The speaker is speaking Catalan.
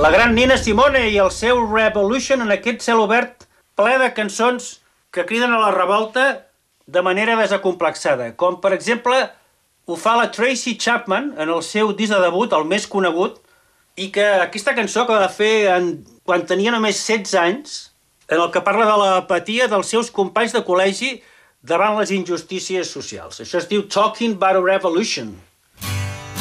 La gran Nina Simone i el seu Revolution en aquest cel obert ple de cançons que criden a la revolta de manera desacomplexada, com per exemple ho fa la Tracy Chapman en el seu disc de debut, el més conegut, i que aquesta cançó que va fer quan tenia només 16 anys, en el que parla de l'apatia dels seus companys de col·legi davant les injustícies socials. Això es diu Talking About a Revolution.